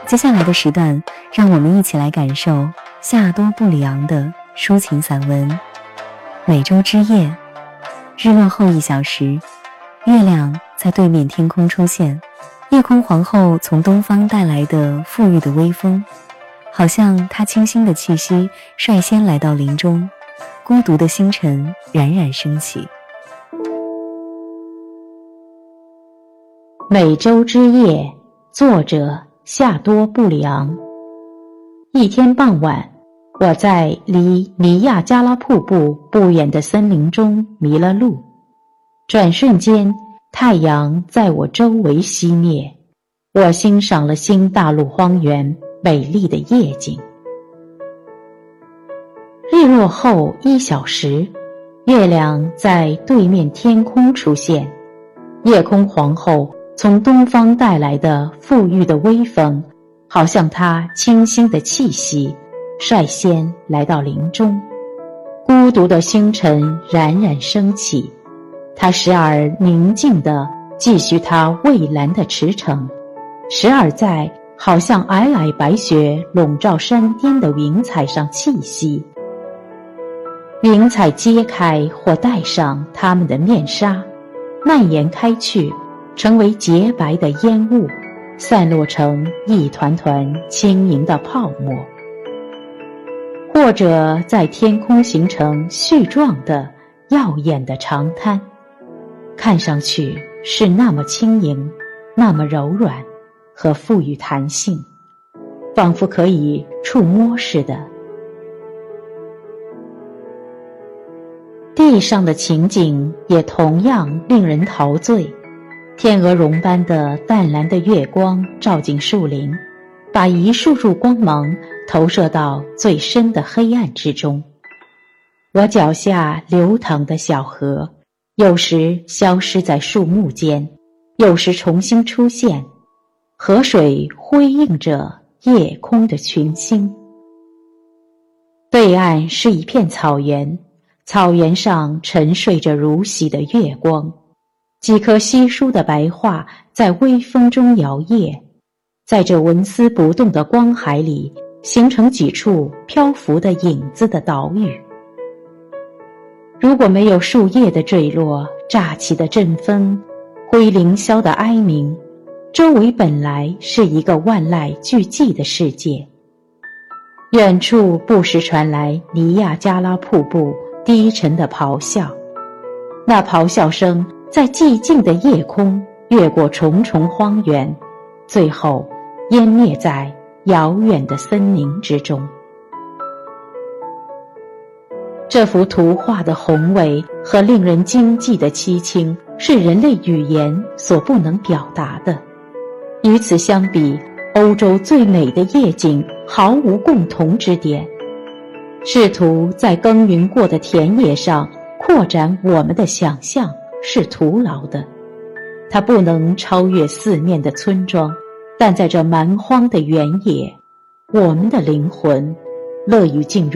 接下来的时段，让我们一起来感受夏多布里昂的抒情散文《美洲之夜》。日落后1小时，月亮在对面天空出现，夜空皇后从东方带来的馥郁的微风，好像她清新的气息率先来到林中，孤独的星辰冉冉升起。 美洲之夜，作者夏多布里昂。一天傍晚，我在离尼亚加拉瀑布不远的森林中迷了路，转瞬间太阳在我周围熄灭，我欣赏了新大陆荒原美丽的夜景。日落后1小时，月亮在对面天空出现，夜空皇后从东方带来的馥郁的微风，好像她清新的气息率先来到林中，孤独的星辰冉冉升起，它时而宁静地继续它蔚蓝的驰骋，时而在好像皑皑白雪笼罩山巅的云彩上栖息。云彩揭开或戴上它们的面纱，蔓延开去，成为洁白的烟雾，散落成一团团轻盈的泡沫，或者在天空形成絮状的耀眼的长滩，看上去是那么轻盈，那么柔软和富有弹性，仿佛可以触摸似的。地上的情景也同样令人陶醉，天鹅绒般的淡蓝的月光照进树林，把一束束光芒投射到最深的黑暗之中。我脚下流淌的小河，有时消失在树木间，有时重新出现，河水辉映着夜空的群星。对岸是一片草原，草原上沉睡着如洗的月光，几颗稀疏的白桦在微风中摇曳，在这纹丝不动的光海里形成几处漂浮的影子的岛屿。如果没有树叶的坠落，乍起的阵风，灰凌霄的哀鸣，周围本来是一个万籁俱寂的世界。远处不时传来尼亚加拉瀑布低沉的咆哮，那咆哮声在寂静的夜空越过重重荒原，最后湮灭在遥远的森林之中。这幅图画的宏伟和令人惊悸的凄清，是人类语言所不能表达的。与此相比，欧洲最美的夜景毫无共同之点。试图在耕耘过的田野上扩展我们的想象是徒劳的，它不能超越四面的村庄，但在这蛮荒的原野，我们的灵魂乐于进入